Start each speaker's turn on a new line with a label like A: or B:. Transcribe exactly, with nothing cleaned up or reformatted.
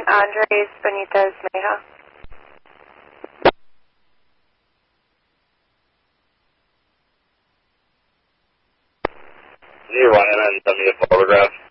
A: Andres Benitez Meja.
B: Do you run in and send me a photograph?